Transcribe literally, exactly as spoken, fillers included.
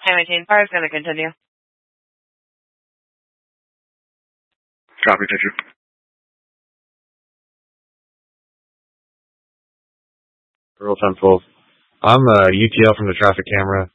I maintain fire is going to continue. Copy, Teacher. Earl ten twelve. I'm uh, U T L from the traffic camera.